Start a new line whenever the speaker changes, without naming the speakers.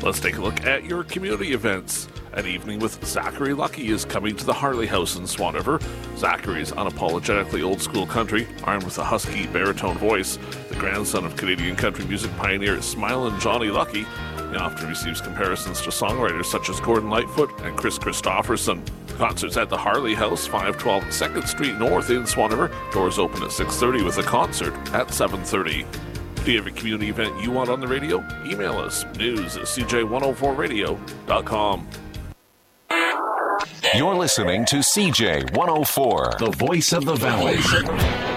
Let's take a look at your community events. An Evening with Zachary Lucky is coming to the Harley House in Swan River. Zachary is unapologetically old-school country, armed with a husky baritone voice. The grandson of Canadian country music pioneer Smilin' Johnny Lucky. He often receives comparisons to songwriters such as Gordon Lightfoot and Chris Christopherson. Concerts at the Harley House, 512 2nd Street North in Swan River. Doors open at 6:30 with a concert at 7:30. Do you have a community event you want on the radio? Email us, news@cj104radio.com.
You're listening to CJ 104, the voice of the valley.